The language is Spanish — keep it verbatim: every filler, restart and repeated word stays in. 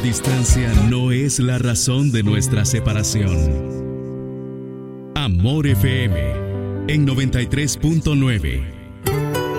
distancia no es la razón de nuestra separación. Amor F M en noventa y tres punto nueve.